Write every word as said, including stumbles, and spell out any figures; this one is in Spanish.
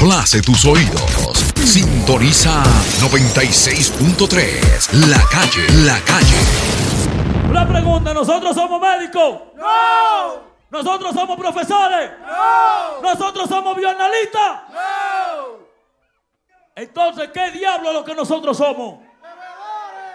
Complace tus oídos. Sintoniza noventa y seis punto tres. La Calle, La Calle. Una pregunta, ¿nosotros somos médicos? ¡No! ¿Nosotros somos profesores? ¡No! ¿Nosotros somos bioanalistas? ¡No! Entonces, ¿qué diablo es lo que nosotros somos?